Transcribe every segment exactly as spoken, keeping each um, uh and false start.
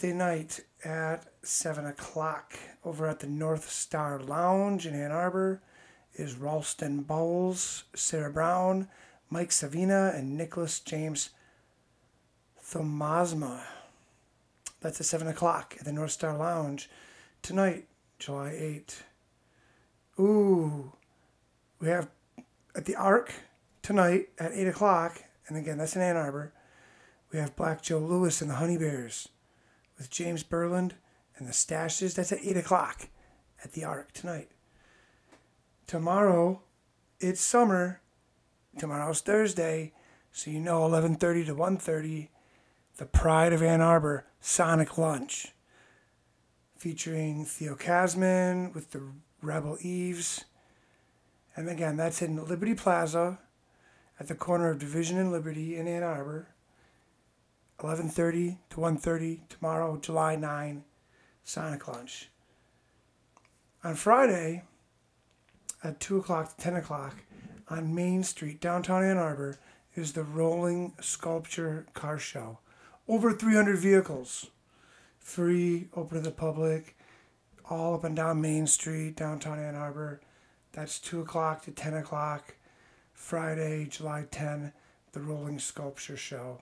Wednesday night at seven o'clock over at the North Star Lounge in Ann Arbor is Ralston Bowles, Sarah Brown, Mike Savina, and Nicholas James Thomasma. That's at seven o'clock at the North Star Lounge. Tonight, July eighth. Ooh, we have at the Arc tonight at eight o'clock, and again, that's in Ann Arbor. We have Black Joe Lewis and the Honey Bears with James Berland and the Stashes. That's at eight o'clock at the Arc tonight. Tomorrow, it's summer. Tomorrow's Thursday, so you know eleven thirty to one thirty, the Pride of Ann Arbor Sonic Lunch, featuring Theo Kasman with the Rebel Eves. And again, that's in Liberty Plaza at the corner of Division and Liberty in Ann Arbor. eleven thirty to one thirty tomorrow, July ninth, Sonic Lunch. On Friday, at two o'clock to ten o'clock, on Main Street, downtown Ann Arbor, is the Rolling Sculpture Car Show. Over three hundred vehicles. Free, open to the public, all up and down Main Street, downtown Ann Arbor. That's two o'clock to ten o'clock, Friday, July tenth, the Rolling Sculpture Show.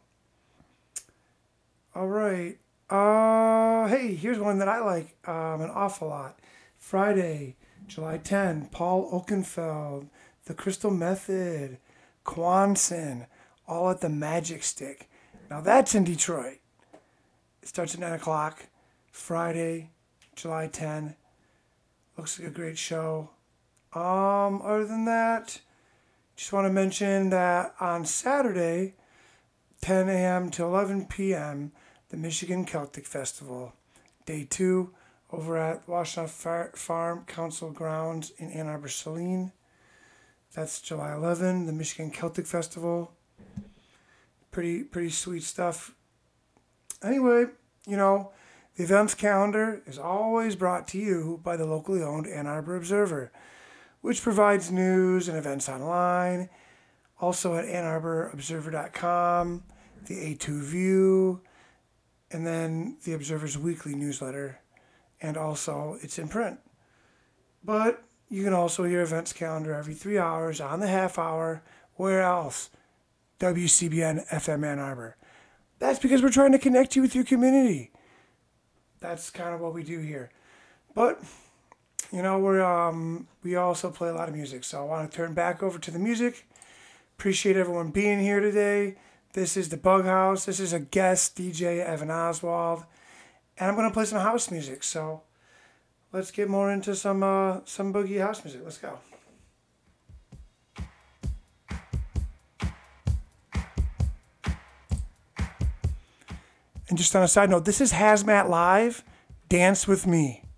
All right. Uh, hey, here's one that I like um, an awful lot. Friday, July tenth, Paul Oakenfeld, The Crystal Method, Quonset, all at the Magic Stick. Now that's in Detroit. It starts at nine o'clock, Friday, July tenth. Looks like a great show. Um, other than that, just want to mention that on Saturday, ten a.m. to eleven p.m., the Michigan Celtic Festival, day two, over at Washtenaw Far- Farm Council Grounds in Ann Arbor, Saline. That's July eleventh, the Michigan Celtic Festival. Pretty, pretty sweet stuff. Anyway, you know, the events calendar is always brought to you by the locally owned Ann Arbor Observer, which provides news and events online. Also at ann arbor observer dot com, the A two View, and then the Observer's weekly newsletter. And also, it's in print. But you can also hear events calendar every three hours on the half hour. Where else? W C B N F M Ann Arbor. That's because we're trying to connect you with your community. That's kind of what we do here. But, you know, we're um we also play a lot of music. So I want to turn back over to the music. Appreciate everyone being here today. This is the Bug House. This is a guest D J, Evan Oswald. And I'm going to play some house music. So let's get more into some uh, some boogie house music. Let's go. And just on a side note, this is Hazmat Live, Dance With Me.